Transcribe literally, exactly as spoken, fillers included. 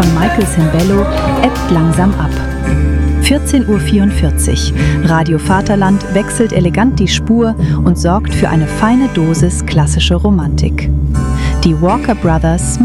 von Michael Sembello ebbt langsam ab. vierzehn Uhr vierundvierzig. Radio Vaterland wechselt elegant die Spur und sorgt für eine feine Dosis klassische Romantik. Die Walker Brothers